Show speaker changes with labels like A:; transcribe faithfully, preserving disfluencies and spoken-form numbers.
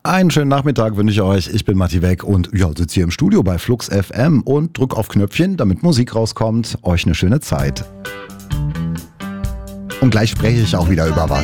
A: Einen schönen Nachmittag wünsche ich euch. Ich bin Matti Weck und ja, sitze hier im Studio bei Flux F M und drück auf Knöpfchen, damit Musik rauskommt. Euch eine schöne Zeit. Und gleich spreche ich auch wieder über was.